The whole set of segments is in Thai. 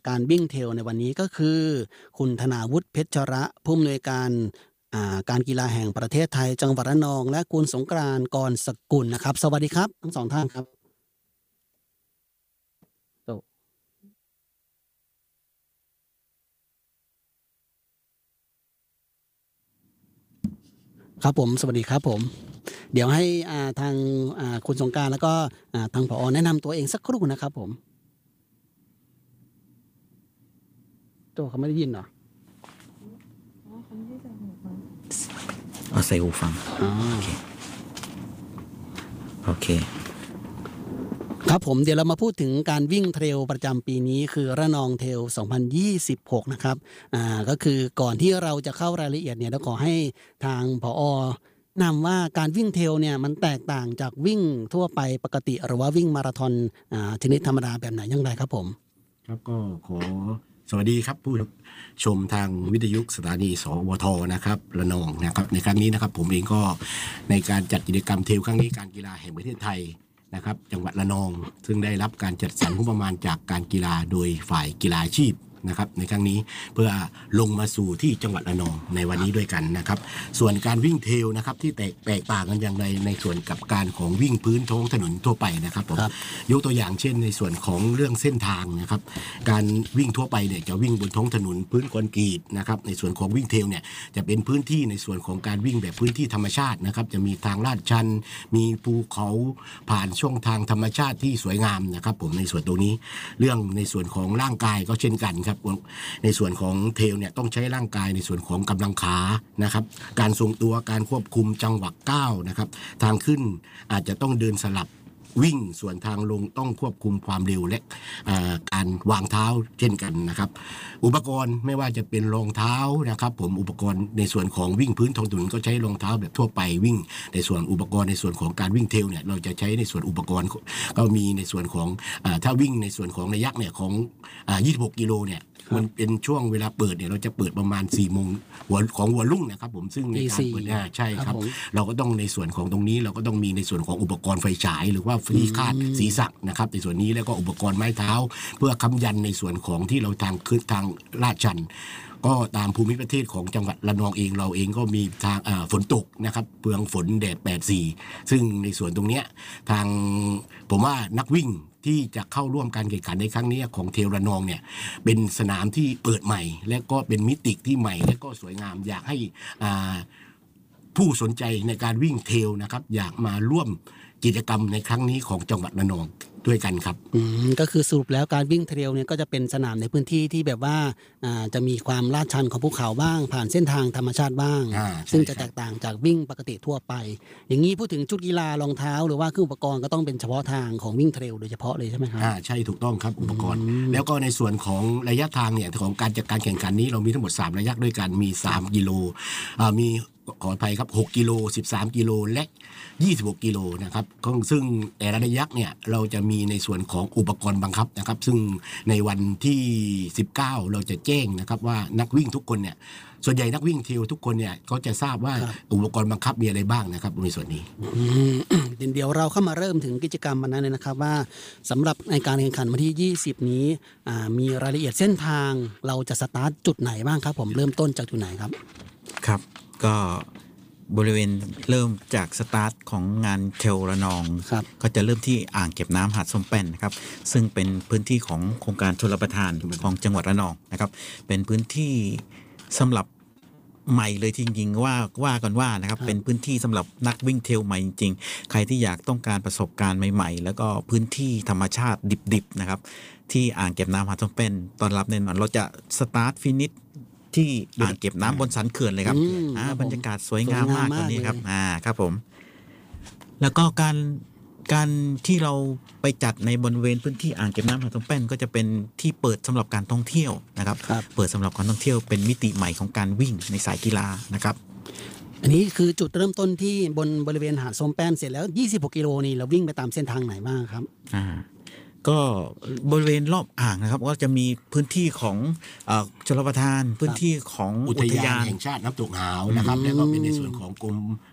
การวิ่งเทรลในวันนี้ก็คือคุณธนาวุฒิเพชรระผู้อำนวยการการกีฬาแห่งประเทศไทยจังหวัดระนองและคุณสงกรานต์กรสกุลนะครับสวัสดีครับทั้งสองท่านครับครับผมสวัสดีครับผมเดี๋ยวให้ทางคุณสงกรานต์แล้วก็ทางผอแนะนำตัวเองสักครู่นะครับผมโจเขาไม่ได้ยินเหรอเอาใส่หูฟังโอเคครับผมเดี๋ยวเรามาพูดถึงการวิ่งเทรลประจำปีนี้คือระนองเทรล2026นะครับก็คือก่อนที่เราจะเข้ารายละเอียดเนี่ยเราขอให้ทางผอนำว่าการวิ่งเทรลเนี่ยมันแตกต่างจากวิ่งทั่วไปปกติหรือว่าวิ่งมาราธอนชนิดธรรมดาแบบไหนอย่างไรครับผมครับก็ขอสวัสดีครับผู้ชมทางวิทยุสถานีสวทนะครับระนองนะครับในครั้งนี้นะครับผมเองก็ในการจัดกิจกรรมเทรลครั้งนี้การกีฬาแห่งประเทศไทยนะครับจังหวัดระนองซึ่งได้รับการจัดสรรงบประมาณจากการกีฬาโดยฝ่ายกีฬาอาชีพนะครับในครั้งนี้เพื่อลงมาสู่ที่จังหวัดระนองในวันนี้ด้วยกันนะครับส่วนการวิ่งเทรลนะครับที่แตกต่างกันอย่างไรในส่วนกับการของวิ่งพื้นท้องถนนทั่วไปนะครับผมยกตัวอย่างเช่นในส่วนของเรื่องเส้นทางนะครับการวิ่งทั่วไปเนี่ยจะวิ่งบนท้องถนนพื้นคอนกรีตนะครับในส่วนของวิ่งเทรลเนี่ยจะเป็นพื้นที่ในส่วนของการวิ่งแบบพื้นที่ธรรมชาตินะครับจะมีทางลาดชันมีภูเขาผ่านช่องทางธรรมชาติที่สวยงามนะครับผมในส่วนตรงนี้เรื่องในส่วนของร่างกายก็เช่นกันครับในส่วนของเทรลเนี่ยต้องใช้ร่างกายในส่วนของกำลังขานะครับการทรงตัวการควบคุมจังหวะก้าวนะครับทางขึ้นอาจจะต้องเดินสลับวิ่งส่วนทางลงต้องควบคุมความเร็วและการวางเท้าเช่นกันนะครับอุปกรณ์ไม่ว่าจะเป็นรองเท้านะครับผมอุปกรณ์ในส่วนของวิ่งพื้นท้องถนนก็ใช้รองเท้าแบบทั่วไปวิ่งในส่วนอุปกรณ์ในส่วนของการวิ่งเทรลเนี่ยเราจะใช้ในส่วนอุปกรณ์ก็มีในส่วนของถ้าวิ่งในส่วนของระยะเนี่ยของ26 กิโลเนี่ยมันเป็นช่วงเวลาเปิดเนี่ยเราจะเปิดประมาณ4 โมงของหัวรุ่งนะครับผมซึ่งในการเปิดใช่ครับเราก็ต้องในส่วนของตรงนี้เราก็ต้องมีในส่วนของอุปกรณ์ไฟฉายหรือว่าฟรีคาดศีรษะนะครับในส่วนนี้แล้วก็อุปกรณ์ไม้เท้าเพื่อค้ำยันในส่วนของที่เราทางขึ้นทางลาดชันก็ตามภูมิประเทศของจังหวัดระนองเองเราเองก็มีทางฝนตกนะครับเปลืองฝนแดด84ซึ่งในส่วนตรงเนี้ยทางผมว่านักวิ่งที่จะเข้าร่วมการแข่งขันในครั้งนี้ของเทรลระนองเนี่ยเป็นสนามที่เปิดใหม่และก็เป็นมิติที่ใหม่และก็สวยงามอยากให้ผู้สนใจในการวิ่งเทรลนะครับอยากมาร่วมกิจกรรมในครั้งนี้ของจังหวัดระนองด้วยกันครับก็คือสรุปแล้วการวิ่งเทรลเนี่ยก็จะเป็นสนามในพื้นที่ที่แบบว่าจะมีความลาดชันของภูเขาบ้างผ่านเส้นทางธรรมชาติบ้างซึ่งจะแตกต่างจากวิ่งปกติทั่วไปอย่างนี้พูดถึงชุดกีฬารองเท้าหรือว่าเครื่องอุปกรณ์ก็ต้องเป็นเฉพาะทางของวิ่งเทรลโดยเฉพาะเลยใช่ไหมครับใช่ถูกต้องครับอุปกรณ์แล้วก็ในส่วนของระยะทางเนี่ยของการจัดการแข่งขันนี้เรามีทั้งหมด3ระยะด้วยกันมี3 กิโลมีขออภัยครับ6 กิโล13 กิโลและ26 กิโลนะครับซึ่งแต่ละระยะเนี่ยเราจะมีในส่วนของอุปกรณ์บังคับนะครับซึ่งในวันที่19เราจะแจ้งนะครับว่านักวิ่งทุกคนเนี่ยส่วนใหญ่นักวิ่งเทรลทุกคนเนี่ยก็จะทราบว่าอุปกรณ์บังคับมีอะไรบ้างนะครับในส่วนนี้เดี๋ยวเราเข้ามาเริ่มถึงกิจกรรมวันนั้นเลยนะครับว่าสำหรับในการแข่งขันวันที่20นี้มีรายละเอียดเส้นทางเราจะสตาร์ทจุดไหนบ้างครับผมเริ่มต้นจากจุดไหนครับครับก็บริเวณเริ่มจากสตาร์ทของงานเทรลระนองก็จะเริ่มที่อ่างเก็บน้ำหาดส้มแป้นนะครับซึ่งเป็นพื้นที่ของโครงการชลประทานของจังหวัดระนองนะครับเป็นพื้นที่สำหรับใหม่เลยจริงๆว่ากันว่านะครับเป็นพื้นที่สำหรับนักวิ่งเทรลใหม่จริงๆใครที่อยากต้องการประสบการณ์ใหม่ๆแล้วก็พื้นที่ธรรมชาติดิบๆนะครับที่อ่างเก็บน้ำหาดส้มแป้นตอนรับแน่นอนเราจะสตาร์ทฟินิชที่อ่างเก็บน้ำบนสันเขื่อนเลยครับบรรยากาศสวยงามมากตรงนี้ครับครับผมแล้วก็การที่เราไปจัดในบริเวณพื้นที่อ่างเก็บน้ำหาดส้มแป้นก็จะเป็นที่เปิดสำหรับการท่องเที่ยวนะครับเปิดสำหรับการท่องเที่ยวเป็นมิติใหม่ของการวิ่งในสายกีฬานะครับอันนี้คือจุดเริ่มต้นที่บนบริเวณหาดส้มแป้นเสร็จแล้ว26 กิโลนี่เราวิ่งไปตามเส้นทางไหนบ้างครับก็บริเวณรอบอ่างนะครับก็จะมีพื้นที่ของชลประทานพื้นที่ของอุทยานแห่งชาติน้ำตกหาวนะครับแล้วก็เป็นในส่วนของกรม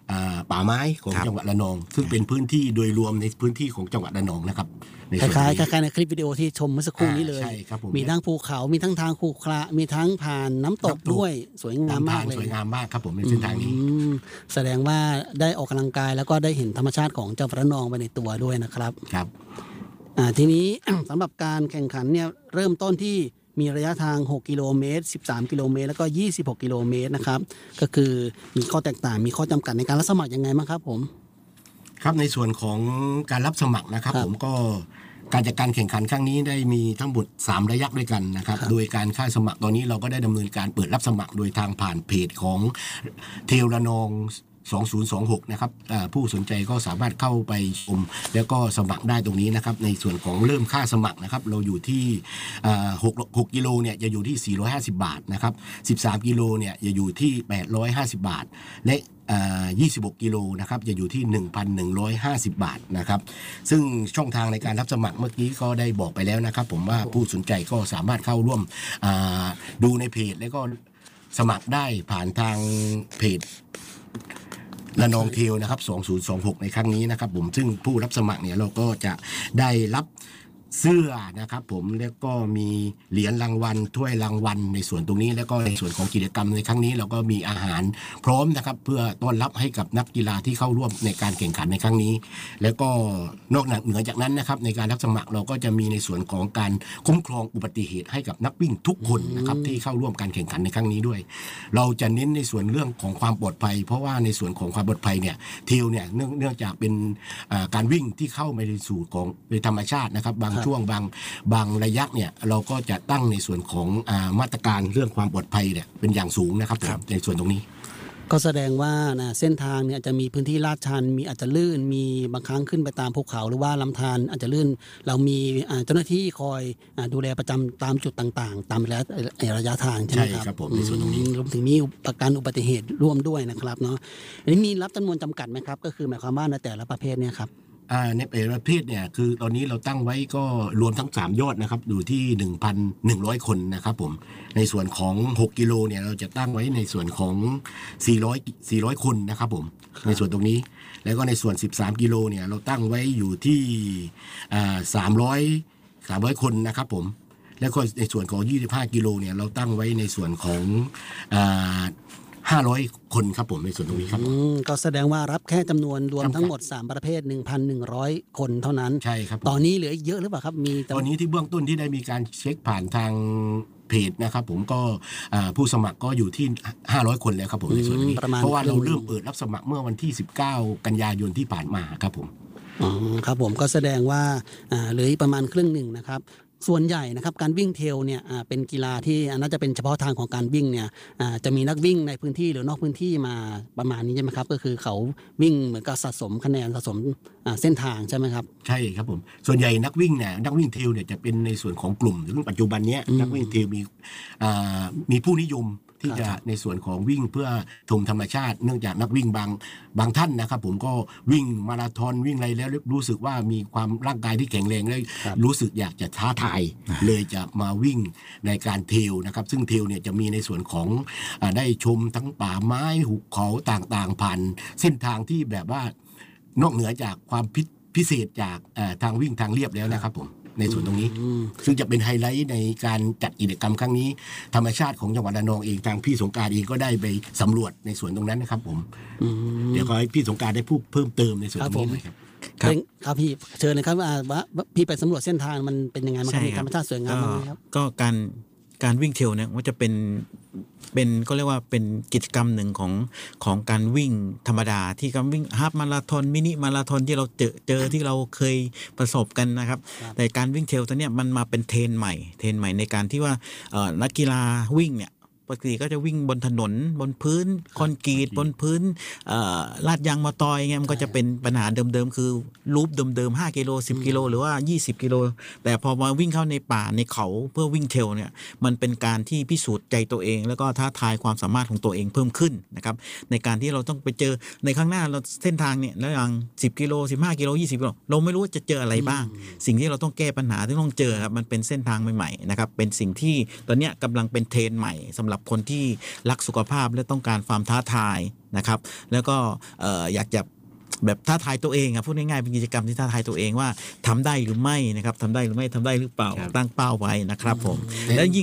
ป่าไม้ของจังหวัดระนองซึ่งเป็นพื้นที่โดยรวมในพื้นที่ของจังหวัดระนองนะครับคล้ายๆในคลิปวิดีโอที่ชมเมื่อสักครู่นี้เลยใช่ครับผมมีทั้งภูเขามีทั้งทางขรุขระมีทั้งผ่านน้ำตกด้วยสวยงามมากเลยสวยงามมากครับผมในเส้นทางนี้แสดงว่าได้ออกกำลังกายแล้วก็ได้เห็นธรรมชาติของจังหวัดระนองไปในตัวด้วยนะครับครับทีนี้ สำหรับการแข่งขันเนี่ยเริ่มต้นที่มีระยะทาง6กิโลเมตร13กิโลเมตรแล้วก็26กิโลเมตรนะครับก็คือมีข้อแตกต่างมีข้อจำกัดในการรับสมัครยังไงบ้างครับผมครับในส่วนของการรับสมัครนะครับผมก็การจัดการแข่งขันครั้งนี้ได้มีทั้งหมด3ระยะด้วยกันนะครับโดยการค่าสมัครตอนนี้เราก็ได้ดำเนินการเปิดรับสมัครโดยทางผ่านเพจของเทลระนอง2026นะครับผู้สนใจก็สามารถเข้าไปชมแล้วก็สมัครได้ตรงนี้นะครับในส่วนของเริ่มค่าสมัครนะครับเราอยู่ที่6กิโลเนี่ยจะอยู่ที่450บาทนะครับ13กิโลเนี่ยจะอยู่ที่850บาทและ26กิโลนะครับจะอยู่ที่ 1,150 บาทนะครับซึ่งช่องทางในการรับสมัครเมื่อกี้ก็ได้บอกไปแล้วนะครับผมว่าผู้สนใจก็สามารถเข้าร่วมดูในเพจแล้วก็สมัครได้ผ่านทางเพจระนองเทลนะครับ2026ในครั้งนี้นะครับผมซึ่งผู้รับสมัครเนี่ยเราก็จะได้รับเสื้อนะครับผมแล้วก็มีเหรียญรางวัลถ้วยรางวัลในส่วนตรงนี้แล้วก็ในส่วนของกิจกรรมในครั้งนี้เราก็มีอาหารพร้อมนะครับเพื่อต้อนรับให้กับนักกีฬาที่เข้าร่วมในการแข่งขันในครั้งนี้แล้วก็นอกเหนือจากนั้นนะครับในการรับสมัครเราก็จะมีในส่วนของการคุ้มครองอุบัติเหตุให้กับนักวิ่งทุกคนนะครับที่เข้าร่วมการแข่งขันในครั้งนี้ด้วยเราจะเน้นในส่วนเรื่องของความปลอดภัยเพราะว่าในส่วนของความปลอดภัยเนี่ยเทลเนี่ยเนื่องจากเป็นการวิ่งที่เข้าไปในสู่ของธรรมชาตินะครับบางช่วงบางระยะเนี่ยเราก็จะตั้งในส่วนของมาตรการเรื่องความปลอดภัยเนี่ยเป็นอย่างสูงนะครับในส่วนตรงนี้ก็แสดงว่าเส้นทางเนี่ยจะมีพื้นที่ลาดชันมีอาจจะลื่นมีบางครั้งขึ้นไปตามภูเขาหรือว่าลำธารอาจจะลื่นเรามีเจ้าหน้าที่คอยดูแลประจำตามจุดต่างๆตามระยะทางใช่ไหมครับใช่ครับผมในส่วนตรงนี้รวมถึงมีประกันอุบัติเหตุร่วมด้วยนะครับเนาะอันนี้มีรับจำนวนจำกัดไหมครับก็คือหมายความว่าในแต่ละประเภทเนี่ยครับในประเภทเนี่ยคือตอนนี้เราตั้งไว้ก็รวมทั้ง3ยอดนะครับอยู่ที่ 1,100 คนนะครับผมในส่วนของ6กิโลเนี่ยเราจะตั้งไว้ในส่วนของ400คนนะครับผมในส่วนตรงนี้แล้วก็ในส่วน13กิโลเนี่ยเราตั้งไว้อยู่ที่300คนนะครับผมแล้วก็ในส่วนของ25กิโลเนี่ยเราตั้งไว้ในส่วนของ500คนครับผมในส่วนตรงนี้ครับก็แสดงว่ารับแค่จำนวนรวมทั้งหมด3ประเภท 1,100 คนเท่านั้นใช่ครับตอนนี้เหลือเยอะหรือเปล่าครับมีตอนนี้ที่เบื้องต้นที่ได้มีการเช็คผ่านทางเพจนะครับผมก็ผู้สมัครก็อยู่ที่500คนแล้วครับผมในส่วนนี้เพราะว่าเราเริ่มเปิดรับสมัครเมื่อวันที่19กันยายนที่ผ่านมาครับผมครับผมก็แสดงว่าเหลือประมาณครึ่งหนึ่งนะครับส่วนใหญ่นะครับการวิ่งเทรลเนี่ยเป็นกีฬาที่น่าจะเป็นเฉพาะทางของการวิ่งเนี่ยจะมีนักวิ่งในพื้นที่หรือนอกพื้นที่มาประมาณนี้ใช่ไหมครับก็คือเขาวิ่งเหมือนกับสะสมคะแนนสะสมเส้นทางใช่ไหมครับใช่ครับผมส่วนใหญ่นักวิ่งเทรลเนี่ยจะเป็นในส่วนของกลุ่มซึ่งปัจจุบันนี้นักวิ่งเทรลมีผู้นิยมที่จะในส่วนของวิ่งเพื่อชมธรรมชาติเนื่องจากนักวิ่งบางท่านนะครับผมก็วิ่งมาราธอนวิ่งอะไรแล้วรู้สึกว่ามีความร่างกายที่แข็งแรงแล้วรู้สึกอยากจะท้าทายเลยจะมาวิ่งในการเทรลนะครับซึ่งเทรลเนี่ยจะมีในส่วนของได้ชมทั้งป่าไม้หุบเขาต่างๆผ่านเส้นทางที่แบบว่านอกเหนือจากความพิเศษจากทางวิ่งทางเรียบแล้วนะครับผมในส่วนตรงนี้ซึ่งจะเป็นไฮไลท์ในการจัดกิจกรรมครั้งนี้ธรรมชาติของจังหวัดระนองเองทางพี่สงกรานต์เองก็ได้ไปสำรวจในส่วนตรงนั้นนะครับผมเดี๋ยวขอให้พี่สงกรานต์ได้พูดเพิ่มเติมในส่วนตรงนี้หน่อยครับครับพี่เชิญเลยครับว่าพี่ไปสำรวจเส้นทางมันเป็นยังไงมันมีธรรมชาติสวยงามไหมครับก็การวิ่งเทรลเนี่ยว่าจะเป็นก็เรียกว่าเป็นกิจกรรมหนึ่งของการวิ่งธรรมดาที่การวิ่งฮาล์ฟมาราธอนมินิมาราธอนที่เราเจอที่เราเคยประสบกันนะครับแต่การวิ่งเทรลตัวเนี้ยมันมาเป็นเทรนใหม่ในการที่ว่านักกีฬาวิ่งเนี่ยปกติก็จะวิ่งบนถนนบนพื้นคอนกรีตบนพื้นลาดยางมะตอยเงี้ยมันก็จะเป็นปัญหาเดิมๆคือลูปเดิมๆ5กิโล10กิโลหรือว่า20กิโลแต่พอมาวิ่งเข้าในป่าในเขาเพื่อวิ่งเทรลเนี่ยมันเป็นการที่พิสูจน์ใจตัวเองแล้วก็ท้าทายความสามารถของตัวเองเพิ่มขึ้นนะครับในการที่เราต้องไปเจอในข้างหน้าเราเส้นทางเนี่ยระหว่าง10กิโล15กิโล20กิโลเราไม่รู้ว่าจะเจออะไรบ้างสิ่งที่เราต้องแก้ปัญหาที่ต้องเจอครับมันเป็นเส้นทางใหม่ๆนะครับเป็นสิ่งที่ตอนนี้กำลังเป็นเทรนด์ใหม่สำหรับคนที่รักสุขภาพและต้องการความท้าทายนะครับแล้วก็อยากจะแบบท้าทายตัวเองพูดง่ายๆเป็นกิจกรรมที่ท้าทายตัวเองว่าทำได้หรือไม่นะครับทำได้หรือไม่ทำได้หรือเปล่าตั้งเป้าไว้นะครับผมแล้ว